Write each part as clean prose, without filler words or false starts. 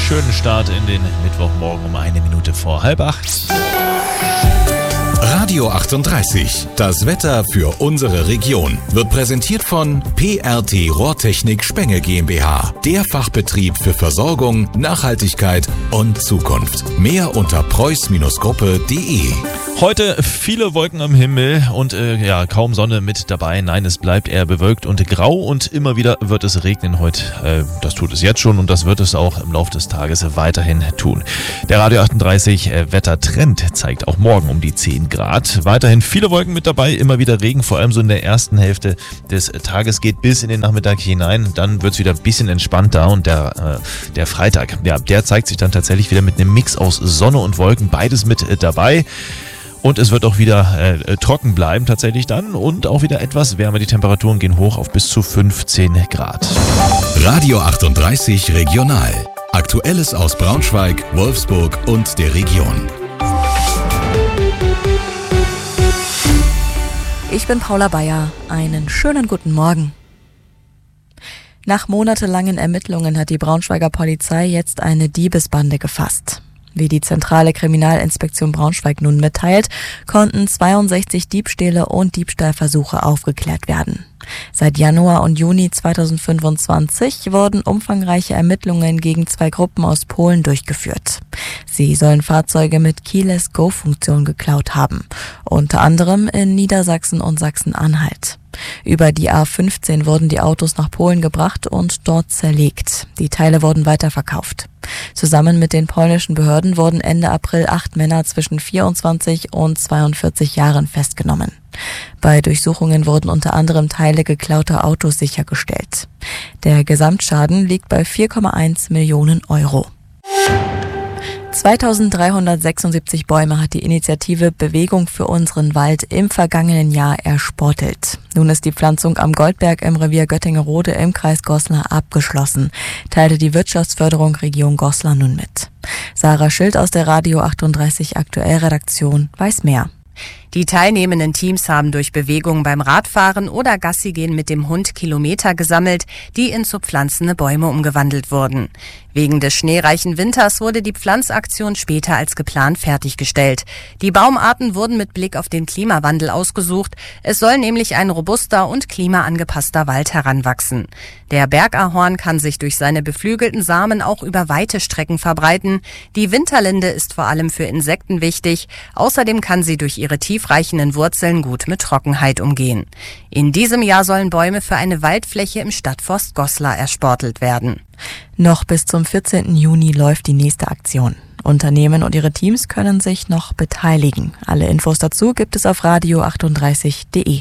schönen Start in den Mittwochmorgen um 1 Minute vor 7:30. Radio 38, das Wetter für unsere Region, wird präsentiert von PRT Rohrtechnik Spenge GmbH, der Fachbetrieb für Versorgung, Nachhaltigkeit und Zukunft. Mehr unter preuß-gruppe.de. Heute viele Wolken am Himmel und kaum Sonne mit dabei. Nein, es bleibt eher bewölkt und grau und immer wieder wird es regnen heute. Das tut es jetzt schon und das wird es auch im Laufe des Tages weiterhin tun. Der Radio 38 Wettertrend zeigt auch morgen um die 10 Grad. Weiterhin viele Wolken mit dabei, immer wieder Regen, vor allem so in der ersten Hälfte des Tages geht bis in den Nachmittag hinein. Dann wird es wieder ein bisschen entspannter und der Freitag, der zeigt sich dann tatsächlich wieder mit einem Mix aus Sonne und Wolken, beides mit dabei. Und es wird auch wieder trocken bleiben tatsächlich dann und auch wieder etwas wärmer. Die Temperaturen gehen hoch auf bis zu 15 Grad. Radio 38 Regional. Aktuelles aus Braunschweig, Wolfsburg und der Region. Ich bin Paula Bayer. Einen schönen guten Morgen. Nach monatelangen Ermittlungen hat die Braunschweiger Polizei jetzt eine Diebesbande gefasst. Wie die Zentrale Kriminalinspektion Braunschweig nun mitteilt, konnten 62 Diebstähle und Diebstahlversuche aufgeklärt werden. Seit Januar und Juni 2025 wurden umfangreiche Ermittlungen gegen 2 Gruppen aus Polen durchgeführt. Sie sollen Fahrzeuge mit Keyless-Go-Funktion geklaut haben, unter anderem in Niedersachsen und Sachsen-Anhalt. Über die A15 wurden die Autos nach Polen gebracht und dort zerlegt. Die Teile wurden weiterverkauft. Zusammen mit den polnischen Behörden wurden Ende April 8 Männer zwischen 24 und 42 Jahren festgenommen. Bei Durchsuchungen wurden unter anderem Teile geklauter Autos sichergestellt. Der Gesamtschaden liegt bei 4,1 Millionen Euro. 2376 Bäume hat die Initiative Bewegung für unseren Wald im vergangenen Jahr ersportelt. Nun ist die Pflanzung am Goldberg im Revier Göttingerode im Kreis Goslar abgeschlossen, teilte die Wirtschaftsförderung Region Goslar nun mit. Sarah Schild aus der Radio 38 Aktuell-Redaktion weiß mehr. Die teilnehmenden Teams haben durch Bewegung beim Radfahren oder Gassigehen mit dem Hund Kilometer gesammelt, die in zu pflanzende Bäume umgewandelt wurden. Wegen des schneereichen Winters wurde die Pflanzaktion später als geplant fertiggestellt. Die Baumarten wurden mit Blick auf den Klimawandel ausgesucht. Es soll nämlich ein robuster und klimaangepasster Wald heranwachsen. Der Bergahorn kann sich durch seine beflügelten Samen auch über weite Strecken verbreiten. Die Winterlinde ist vor allem für Insekten wichtig. Außerdem kann sie durch ihre tiefreichenden Wurzeln gut mit Trockenheit umgehen. In diesem Jahr sollen Bäume für eine Waldfläche im Stadtforst Goslar ersportelt werden. Noch bis zum 14. Juni läuft die nächste Aktion. Unternehmen und ihre Teams können sich noch beteiligen. Alle Infos dazu gibt es auf radio38.de.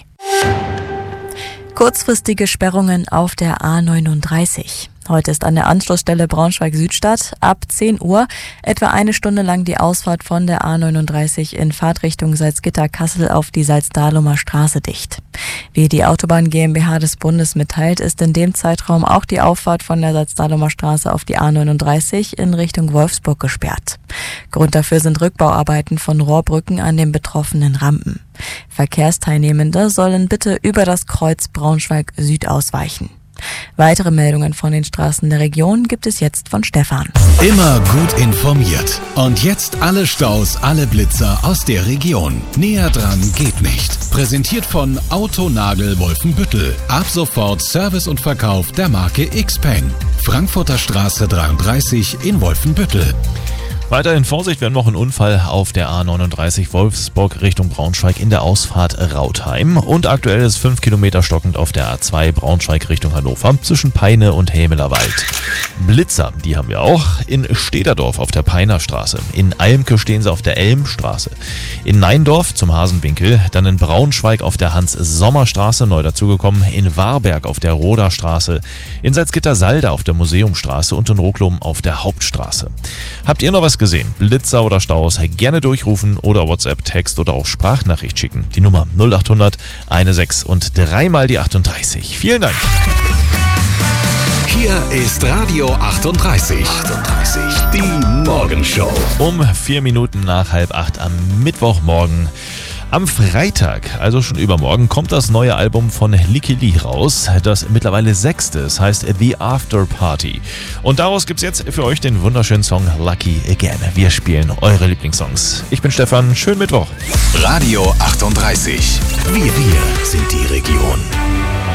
Kurzfristige Sperrungen auf der A39. Heute ist an der Anschlussstelle Braunschweig-Südstadt ab 10 Uhr etwa eine Stunde lang die Ausfahrt von der A39 in Fahrtrichtung Salzgitter-Kassel auf die Salzdahlumer Straße dicht. Wie die Autobahn GmbH des Bundes mitteilt, ist in dem Zeitraum auch die Auffahrt von der Salzdahlumer Straße auf die A39 in Richtung Wolfsburg gesperrt. Grund dafür sind Rückbauarbeiten von Rohrbrücken an den betroffenen Rampen. Verkehrsteilnehmende sollen bitte über das Kreuz Braunschweig-Süd ausweichen. Weitere Meldungen von den Straßen der Region gibt es jetzt von Stefan. Immer gut informiert. Und jetzt alle Staus, alle Blitzer aus der Region. Näher dran geht nicht. Präsentiert von Autonagel Wolfenbüttel. Ab sofort Service und Verkauf der Marke Xpeng. Frankfurter Straße 33 in Wolfenbüttel. Weiterhin Vorsicht, wir haben noch einen Unfall auf der A39 Wolfsburg Richtung Braunschweig in der Ausfahrt Rautheim. Und aktuell ist 5 Kilometer stockend auf der A2 Braunschweig Richtung Hannover zwischen Peine und Hämelerwald. Blitzer, die haben wir auch in Stederdorf auf der Peinerstraße. In Almke stehen sie auf der Elmstraße. In Neindorf zum Hasenwinkel, dann in Braunschweig auf der Hans-Sommer-Straße, neu dazugekommen, in Warberg auf der Roderstraße, in Salzgitter-Salda auf der Museumstraße und in Rucklum auf der Hauptstraße. Habt ihr noch was gesehen? Blitzer oder Staus? Gerne durchrufen oder WhatsApp, Text oder auch Sprachnachricht schicken. Die Nummer 0800 16 und 3 mal die 38. Vielen Dank. Hier ist Radio 38. Die Morgenshow. Um 4 Minuten nach 7:30 am Mittwochmorgen. Am Freitag, also schon übermorgen, kommt das neue Album von Lykke Li raus. Das mittlerweile 6. Es heißt The After Party. Und daraus gibt's jetzt für euch den wunderschönen Song Lucky Again. Wir spielen eure Lieblingssongs. Ich bin Stefan, schönen Mittwoch. Radio 38. Wir sind die Region.